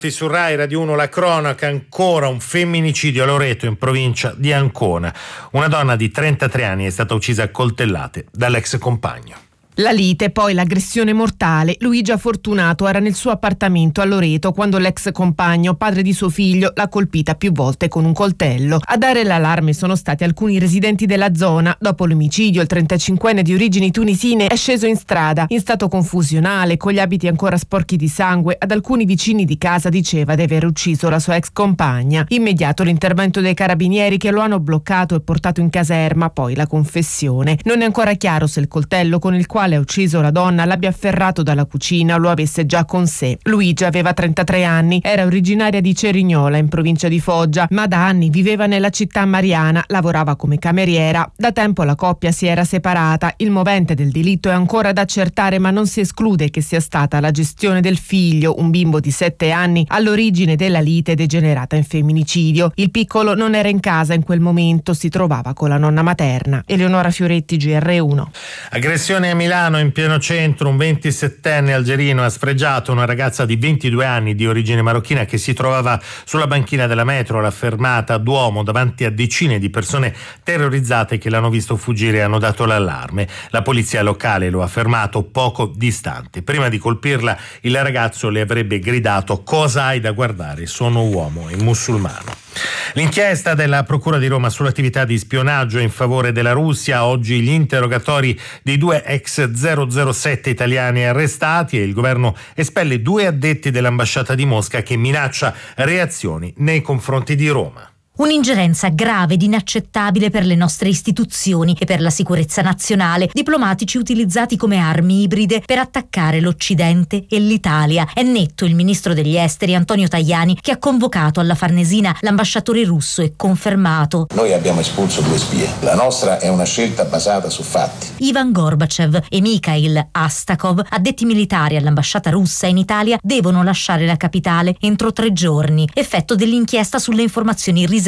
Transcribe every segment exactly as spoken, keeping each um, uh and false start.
Su Rai Radio uno la cronaca, ancora un femminicidio a Loreto in provincia di Ancona. Una donna di trentatré anni è stata uccisa a coltellate dall'ex compagno. La lite, poi l'aggressione mortale. Luigia Fortunato era nel suo appartamento a Loreto quando l'ex compagno, padre di suo figlio, l'ha colpita più volte con un coltello. A dare l'allarme sono stati alcuni residenti della zona. Dopo l'omicidio, il trentacinquenne di origini tunisine è sceso in strada, in stato confusionale, con gli abiti ancora sporchi di sangue. Ad alcuni vicini di casa diceva di aver ucciso la sua ex compagna. Immediato l'intervento dei carabinieri che lo hanno bloccato e portato in caserma, poi la confessione. Non è ancora chiaro se il coltello con il quale ha ucciso la donna l'abbia afferrato dalla cucina o lo avesse già con sé. Luigia aveva trentatré anni, era originaria di Cerignola in provincia di Foggia, ma da anni viveva nella città mariana, lavorava come cameriera. Da tempo la coppia si era separata. Il movente del delitto è ancora da accertare, ma non si esclude che sia stata la gestione del figlio, un bimbo di sette anni, all'origine della lite degenerata in femminicidio. Il piccolo non era in casa in quel momento, si trovava con la nonna materna. Eleonora Fioretti, G R uno. Aggressione a Milano, in pieno centro, un ventisettenne algerino ha sfregiato una ragazza di ventidue anni di origine marocchina che si trovava sulla banchina della metro alla fermata Duomo davanti a decine di persone terrorizzate che l'hanno visto fuggire e hanno dato l'allarme. La polizia locale lo ha fermato poco distante. Prima di colpirla il ragazzo le avrebbe gridato: "Cosa hai da guardare? Sono uomo e musulmano". L'inchiesta della Procura di Roma sull'attività di spionaggio in favore della Russia, oggi gli interrogatori di due ex zero zero sette italiani arrestati e il governo espelle due addetti dell'ambasciata di Mosca che minaccia reazioni nei confronti di Roma. Un'ingerenza grave ed inaccettabile per le nostre istituzioni e per la sicurezza nazionale, diplomatici utilizzati come armi ibride per attaccare l'Occidente e l'Italia. È netto il ministro degli esteri Antonio Tajani, che ha convocato alla Farnesina l'ambasciatore russo e confermato: noi abbiamo espulso due spie, la nostra è una scelta basata su fatti. Ivan Gorbachev e Mikhail Astakov, addetti militari all'ambasciata russa in Italia, devono lasciare la capitale entro tre giorni, effetto dell'inchiesta sulle informazioni riservatissime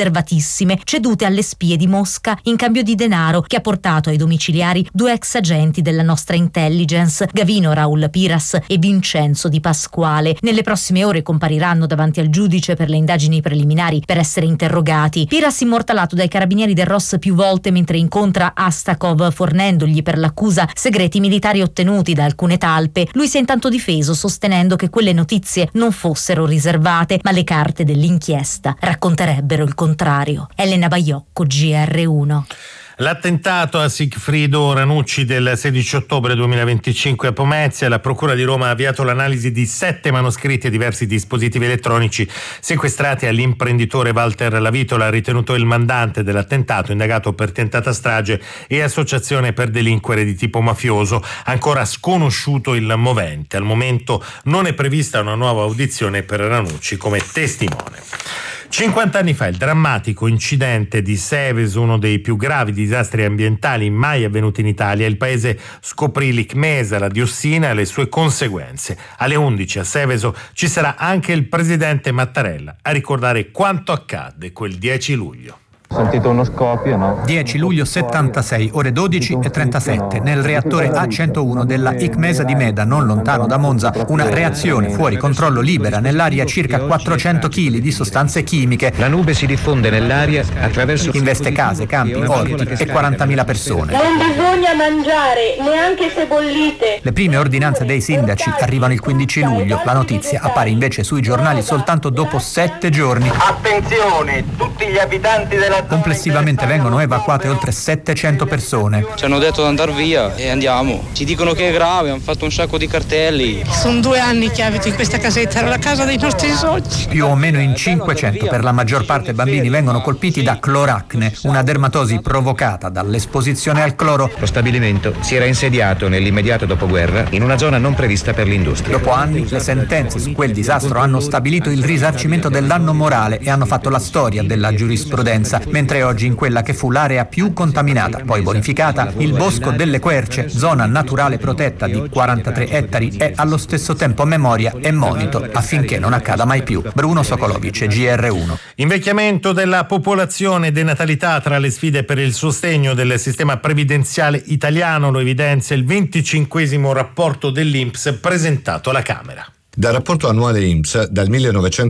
cedute alle spie di Mosca in cambio di denaro, che ha portato ai domiciliari due ex agenti della nostra intelligence, Gavino Raul Piras e Vincenzo Di Pasquale. Nelle prossime ore compariranno davanti al giudice per le indagini preliminari per essere interrogati. Piras, immortalato dai carabinieri del R O S più volte mentre incontra Astakov, fornendogli per l'accusa segreti militari ottenuti da alcune talpe. Lui si è intanto difeso, sostenendo che quelle notizie non fossero riservate, ma le carte dell'inchiesta racconterebbero il contrario. Elena Baiocco, G R uno. L'attentato a Sigfrido Ranucci del sedici ottobre duemilaventicinque a Pomezia, la Procura di Roma ha avviato l'analisi di sette manoscritti e diversi dispositivi elettronici sequestrati all'imprenditore Walter Lavitola, ritenuto il mandante dell'attentato, indagato per tentata strage e associazione per delinquere di tipo mafioso. Ancora sconosciuto il movente. Al momento non è prevista una nuova audizione per Ranucci come testimone. cinquanta anni fa il drammatico incidente di Seveso, uno dei più gravi disastri ambientali mai avvenuti in Italia. Il paese scoprì l'icmesa, la diossina e le sue conseguenze. Alle undici a Seveso ci sarà anche il presidente Mattarella a ricordare quanto accadde quel dieci luglio. Ho sentito uno scoppio, no? dieci luglio settantasei, ore dodici e trentasette, nel reattore A centouno della ICMESA di Meda, non lontano da Monza, una reazione fuori controllo libera nell'aria circa quattrocento chili di sostanze chimiche. La nube si diffonde nell'aria attraverso... investe case, campi, orti e quarantamila persone. Non bisogna mangiare, neanche se bollite. Le prime ordinanze dei sindaci arrivano il quindici luglio, la notizia appare invece sui giornali soltanto dopo sette giorni. Attenzione, tutti gli abitanti della Complessivamente vengono evacuate oltre settecento persone. Ci hanno detto di andare via e andiamo. Ci dicono che è grave, hanno fatto un sacco di cartelli. Sono due anni che abito in questa casetta, era la casa dei nostri sogni. Più o meno in cinquecento, per la maggior parte bambini, vengono colpiti da cloracne, una dermatosi provocata dall'esposizione al cloro. Lo stabilimento si era insediato nell'immediato dopoguerra in una zona non prevista per l'industria. Dopo anni, le sentenze su quel disastro hanno stabilito il risarcimento del danno morale e hanno fatto la storia della giurisprudenza. Mentre oggi in quella che fu l'area più contaminata, poi bonificata, il Bosco delle Querce, zona naturale protetta di quarantatré ettari, è allo stesso tempo memoria e monito affinché non accada mai più. Bruno Sokolovic, G R uno. Invecchiamento della popolazione e denatalità tra le sfide per il sostegno del sistema previdenziale italiano, lo evidenzia il venticinquesimo rapporto dell'I N P S presentato alla Camera. Dal rapporto annuale I N P S dal millenovecento